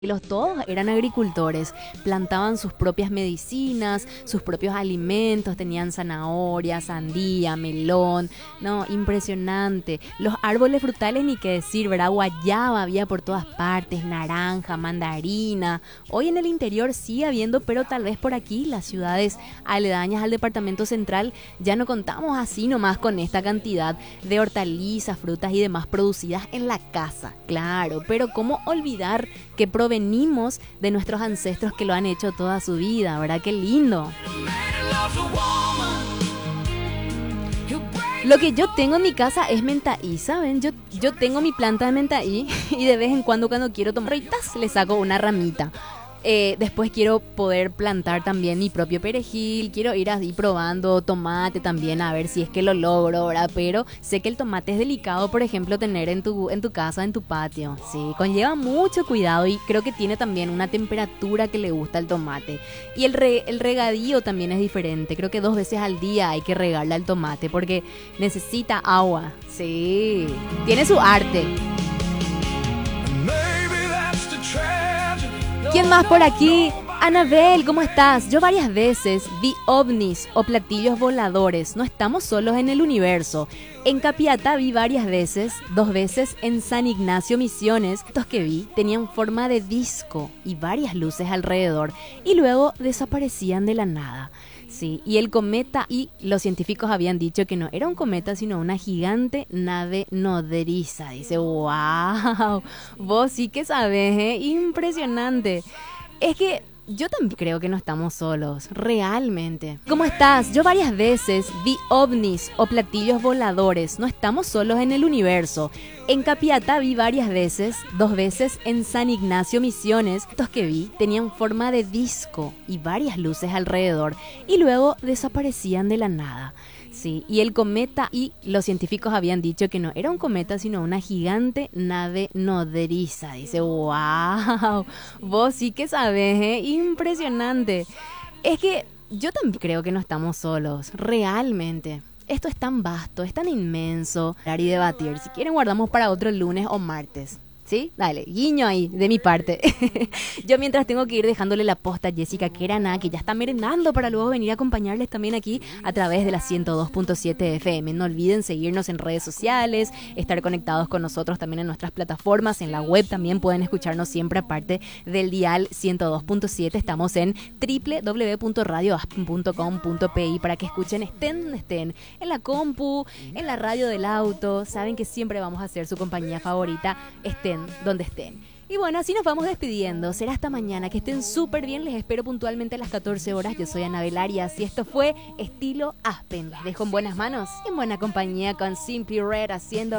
Todos eran agricultores, plantaban sus propias medicinas, sus propios alimentos, tenían zanahoria, sandía, melón, no, impresionante. Los árboles frutales ni qué decir, ¿verdad? Guayaba había por todas partes, naranja, mandarina. Hoy en el interior sigue habiendo, pero tal vez por aquí, las ciudades aledañas al departamento central, ya no contamos así nomás con esta cantidad de hortalizas, frutas y demás producidas en la casa, claro, pero ¿cómo olvidar que provenimos de nuestros ancestros que lo han hecho toda su vida, ¿verdad? ¡Qué lindo! Lo que yo tengo en mi casa es mentaí, ¿saben? Yo tengo mi planta de mentaí y de vez en cuando quiero tomar ritas le saco una ramita. Después quiero poder plantar también mi propio perejil, quiero ir así probando tomate también a ver si es que lo logro, ¿verdad? Pero sé que el tomate es delicado, por ejemplo, tener en tu casa, en tu patio, sí, conlleva mucho cuidado y creo que tiene también una temperatura que le gusta al tomate. Y el regadío también es diferente, creo que 2 veces al día hay que regarle al tomate porque necesita agua, sí, tiene su arte. ¿Quién más por aquí? Anabel, ¿cómo estás? Yo varias veces vi ovnis o platillos voladores. No estamos solos en el universo. En Capiatá vi varias veces, 2 veces en San Ignacio Misiones. Estos que vi tenían forma de disco y varias luces alrededor y luego desaparecían de la nada. Sí, y el cometa, y los científicos habían dicho que no era un cometa, sino una gigante nave nodriza. Dice, wow, vos sí que sabés, ¿eh? Impresionante. Es que yo también creo que no estamos solos, realmente. ¿Cómo estás? Yo varias veces vi ovnis o platillos voladores. No estamos solos en el universo. En Capiatá vi varias veces, 2 veces en San Ignacio Misiones. Estos que vi tenían forma de disco y varias luces alrededor y luego desaparecían de la nada. Sí, y el cometa, y los científicos habían dicho que no era un cometa, sino una gigante nave nodriza. Dice, wow, vos sí que sabés, ¿eh? Impresionante. Es que yo también creo que no estamos solos, realmente. Esto es tan vasto, es tan inmenso. Hablar y debatir. Si quieren guardamos para otro lunes o martes. ¿Sí? Dale, guiño ahí, de mi parte. Yo mientras tengo que ir dejándole la posta a Jessica Querana, que ya está merendando para luego venir a acompañarles también aquí a través de la 102.7 FM. No olviden seguirnos en redes sociales, estar conectados con nosotros también en nuestras plataformas, en la web también pueden escucharnos siempre aparte del dial 102.7. Estamos en www.radioaspen.com.pi para que escuchen, estén donde estén, en la compu, en la radio del auto. Saben que siempre vamos a ser su compañía favorita, estén donde estén. Y bueno, así nos vamos despidiendo. Será hasta mañana. Que estén súper bien. Les espero puntualmente a las 14 horas. Yo soy Anabel Arias y esto fue Estilo Aspen. Les dejo en buenas manos y en buena compañía con Simply Red haciendo